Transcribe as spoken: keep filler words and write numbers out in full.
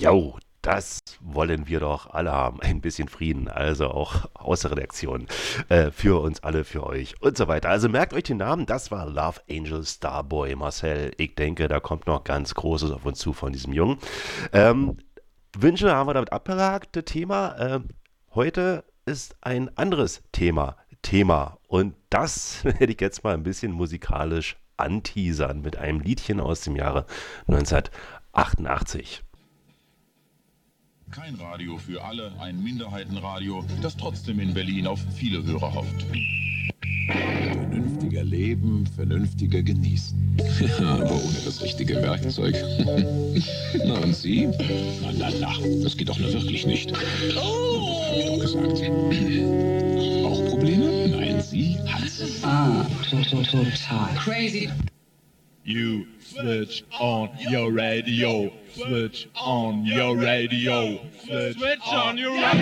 Jo, das wollen wir doch alle haben. Ein bisschen Frieden, also auch aus der Redaktion. Äh, für uns alle, für euch und so weiter. Also merkt euch den Namen, das war Love Angel Starboy Marcel. Ich denke, da kommt noch ganz Großes auf uns zu von diesem Jungen. Ähm, Wünsche haben wir damit abgehakt, das Thema. Ähm, heute ist ein anderes Thema. Thema. Und das werde ich jetzt mal ein bisschen musikalisch anteasern mit einem Liedchen aus dem Jahre neunzehnhundertachtundachtzig. Kein Radio für alle, ein Minderheitenradio, das trotzdem in Berlin auf viele Hörer hofft. Vernünftiger leben, vernünftiger genießen. Ja, aber ohne das richtige Werkzeug. Na und Sie? Na, na, na, das geht doch nur wirklich nicht. Oh! Hab ich doch gesagt. Auch Probleme? Nein, sie hat's. Ah, total, total. Crazy. You switch on your radio. Switch on your radio. Switch, switch on your radio.